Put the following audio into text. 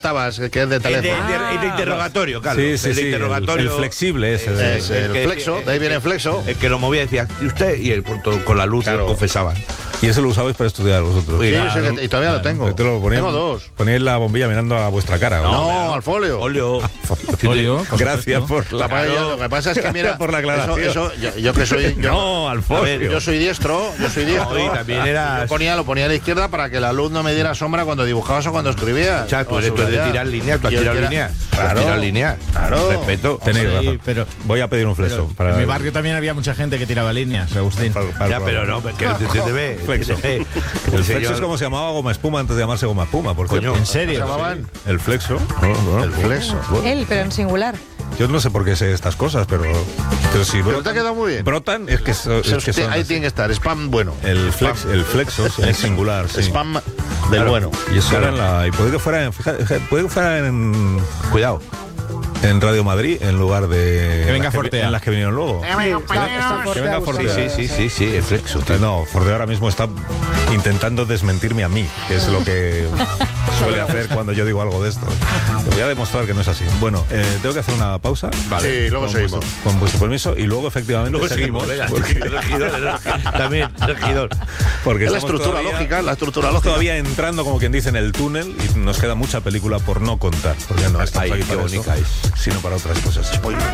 Estabas, que es de teléfono. El de interrogatorio, claro. Sí, el de interrogatorio. el flexible ese. Es el flexo, de ahí viene el flexo. El que lo movía decía, ¿y usted? Y el punto con la luz confesaban. Y eso lo usabais para estudiar vosotros. Sí, Claro. y todavía lo tengo. Tengo dos. Poníais la bombilla mirando a vuestra cara. No, al folio. Óleo. Gracias por La paella, lo que pasa es que mira, por la aclaración. yo que soy No, al folio. yo soy diestro, No, y también eras- lo ponía a la izquierda para que la luz no me diera sombra cuando dibujabas o cuando escribías. O sea, tú O eres de subrayar. tirar líneas, tú has Yo tirado tira- líneas. Claro. Has tirado líneas. Claro. Respeto. Tenéis Sí, razón. pero- Voy a pedir un flexo. para En mi barrio también había mucha gente que tiraba líneas, Agustín. Ya, pero no, que te ve. Flexo. El flexo es como se llamaba goma espuma antes de llamarse goma espuma, por Coño. cierto. ¿En ¿Se serio? llamaban? El flexo. El flexo. Él, pero en singular. Yo no sé por qué sé estas cosas, pero si Pero te ha quedado muy bien. brotan, es que, Ahí tiene que estar, spam bueno. el flexo es singular, sí. Spam del bueno. Y eso era y puede que fuera Cuidado. en Radio Madrid en lugar de Que venga las Fortea. en las que vinieron luego. Está Que venga fuerte, Fortea. Sí, el flexo. No, Fortea ahora mismo está intentando desmentirme a mí, que es lo que suele hacer cuando yo digo algo de esto. Te voy a demostrar que no es así. Bueno, tengo que hacer una pausa. Sí, luego Con seguimos. con vuestro permiso y luego efectivamente Luego seguimos, venga. También, regidor. porque Es la estamos estructura todavía- lógica, la estructura Estamos lógica. todavía entrando, como quien dice, en el túnel y nos queda mucha película por no contar, porque no estamos Ay, aquí qué para eso, bonita es. sino para otras cosas.